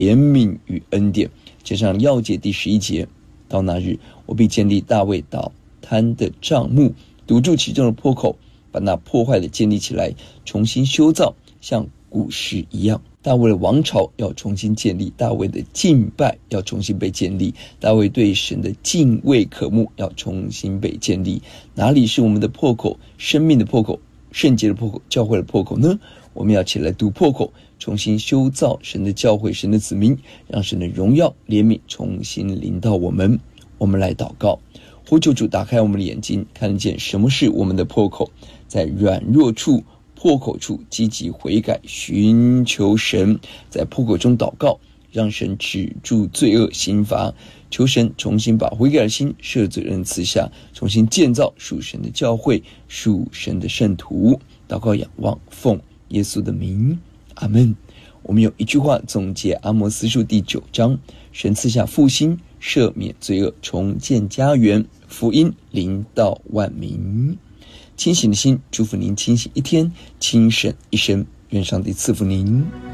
怜悯与恩典。加上要节第11节，到那日，我必建立大卫倒塌的帐幕，堵住其中的破口，把那破坏的建立起来，重新修造，像古时一样。大卫的王朝要重新建立，大卫的敬拜要重新被建立，大卫对神的敬畏渴慕要重新被建立。哪里是我们的破口？生命的破口，圣洁的破口，教会的破口呢？我们要起来堵破口，重新修造神的教会，神的子民，让神的荣耀怜悯重新临到我们。我们来祷告，呼求主打开我们的眼睛，看见什么是我们的破口，在软弱处破口处积极悔改，寻求神，在破口中祷告，让神止住罪恶刑罚，求神重新把悔改的心赦罪恩赐下，重新建造属神的教会，属神的圣徒。祷告仰望，奉耶稣的名，阿们。我们有一句话总结阿摩司书第9章，神赐下复兴，赦免罪恶，重建家园，福音临到万民。清醒的心，祝福您清醒一天，清省一生。愿上帝赐福您。